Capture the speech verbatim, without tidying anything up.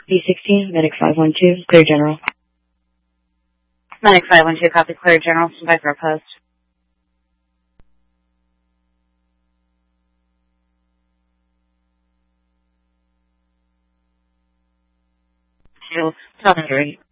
B sixteen, Medic five one two, clear general. Medic five one two, copy, clear general, stand by for a post. Shield, seven three.